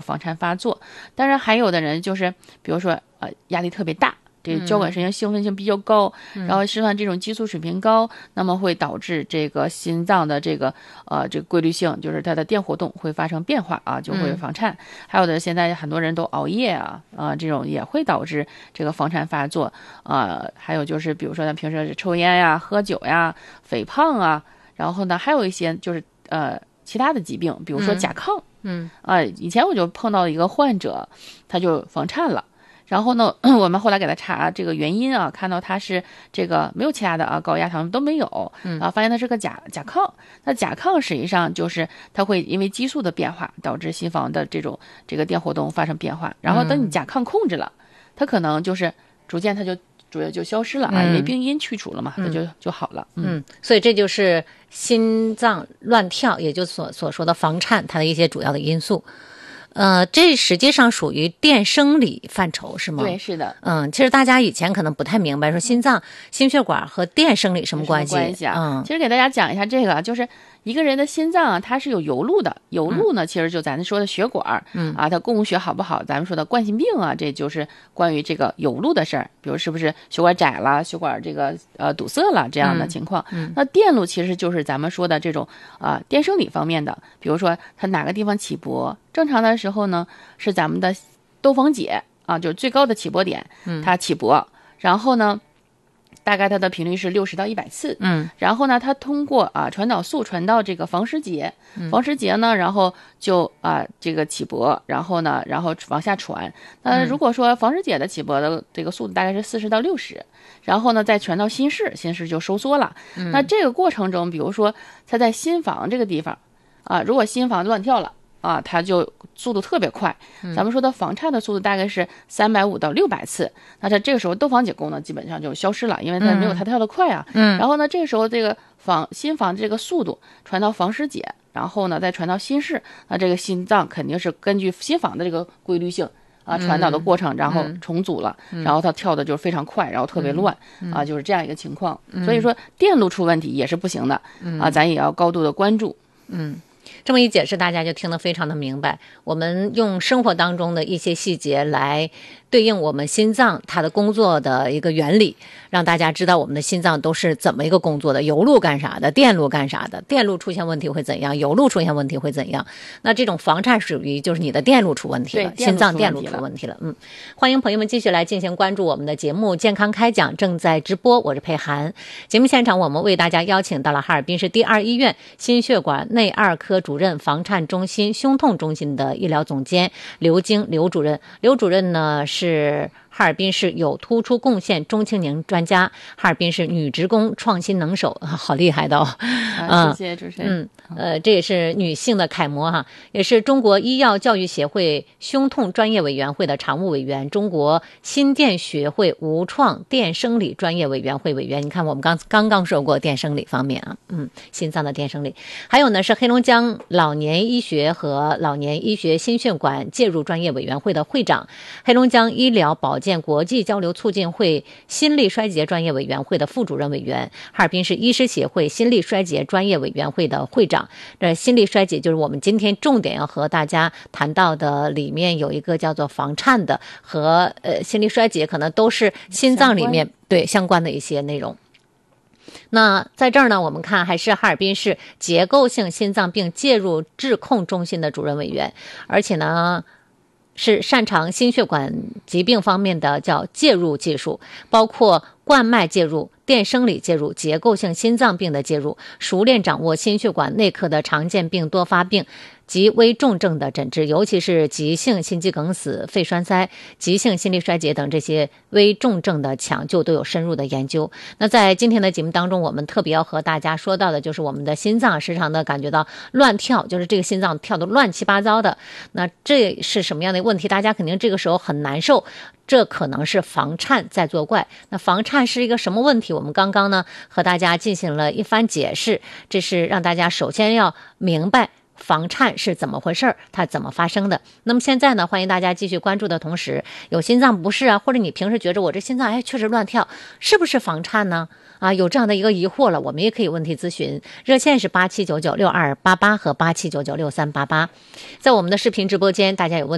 房颤发作。当然还有的人就是比如说压力特别大，这个交感神经兴奋性比较高，然后释放这种激素水平高，那么会导致这个心脏的这个规律性，就是它的电活动会发生变化啊，就会房颤。还有的现在很多人都熬夜这种也会导致这个房颤发作还有就是比如说咱平时抽烟呀、喝酒呀、肥胖啊，然后呢还有一些就是其他的疾病，比如说甲亢。以前我就碰到一个患者，他就房颤了。然后呢，我们后来给他查这个原因看到他是这个没有其他的高压糖都没有发现他是个甲亢。那甲亢实际上就是它会因为激素的变化导致心房的这个电活动发生变化，然后等你甲亢控制了，它可能就是逐渐它就主要就消失了因为病因去除了嘛，它就好了。 所以这就是心脏乱跳，也就是所说的房颤，它的一些主要的因素。这实际上属于电生理范畴是吗？ 对，是的。 其实大家以前可能不太明白，说心脏、心血管和电生理什么关系？ 其实给大家讲一下这个，就是一个人的心脏它是有油路的，油路呢，其实就咱说的血管它供血好不好，咱们说的冠心病这就是关于这个油路的事儿，比如是不是血管窄了，血管这个堵塞了这样的情况。那电路其实就是咱们说的这种电生理方面的，比如说它哪个地方起搏，正常的时候呢是咱们的窦房结就是最高的起搏点，它起搏，然后呢大概它的频率是60到100次，然后呢，它通过传导素传到这个房室结，房室结呢，然后就这个起搏，然后往下传。如果说房室结的起搏的这个速度大概是40到60，然后呢再传到心室，心室就收缩了。那这个过程中，比如说它在心房这个地方如果心房乱跳了它就速度特别快，咱们说的房颤的速度大概是350到600次，那它这个时候窦房结功能基本上就消失了，因为它没有它跳得快然后呢，这个时候这个心房这个速度传到房室结，然后呢再传到心室，那这个心脏肯定是根据心房的这个规律性传导的过程，然后重组了，然后它跳的就非常快，然后特别乱就是这样一个情况。所以说电路出问题也是不行的咱也要高度的关注。 这么一解释，大家就听得非常的明白。我们用生活当中的一些细节来对应我们心脏它的工作的一个原理，让大家知道我们的心脏都是怎么一个工作的，油路干啥的，电路干啥的，电路出现问题会怎样，油路出现问题会怎样。那这种房颤属于就是你的电路出问题了，心脏电路出问题了。欢迎朋友们继续来进行关注我们的节目健康开讲，正在直播，我是佩涵。节目现场我们为大家邀请到了哈尔滨市第2医院心血管内2科主任、房颤中心、胸痛中心的医疗总监刘晶刘主任。刘主任呢是哈尔滨市有突出贡献中青年专家，哈尔滨市女职工创新能手，好厉害的谢谢主持人。 这也是女性的楷模也是中国医药教育协会胸痛专业委员会的常务委员，中国心电学会无创电生理专业委员会委员。你看我们刚刚说过电生理方面心脏的电生理。还有呢是黑龙江老年医学和老年医学心血管介入专业委员会的会长，黑龙江医疗保健国际交流促进会心力衰竭专业委员会的副主任委员，哈尔滨市医师协会心力衰竭专业委员会的会长。这心力衰竭就是我们今天重点要和大家谈到的，里面有一个叫做房颤的和心力衰竭可能都是心脏里面相关的一些内容。那在这儿呢，我们看还是哈尔滨市结构性心脏病介入治控中心的主任委员，而且呢是擅长心血管疾病方面的叫介入技术，包括冠脉介入、电生理介入、结构性心脏病的介入，熟练掌握心血管内科的常见病、多发病及危重症的诊治，尤其是急性心肌梗死、肺栓塞、急性心力衰竭等这些危重症的抢救都有深入的研究。那在今天的节目当中，我们特别要和大家说到的就是我们的心脏时常的感觉到乱跳，就是这个心脏跳得乱七八糟的。那这是什么样的问题？大家肯定这个时候很难受，这可能是房颤在作怪。那房颤是一个什么问题？我们刚刚呢和大家进行了一番解释，这是让大家首先要明白房颤是怎么回事，它怎么发生的。那么现在呢，欢迎大家继续关注的同时，有心脏不适或者你平时觉着我这心脏确实乱跳，是不是房颤呢？有这样的一个疑惑了，我们也可以问题咨询，热线是87996288和87996388。在我们的视频直播间，大家有问题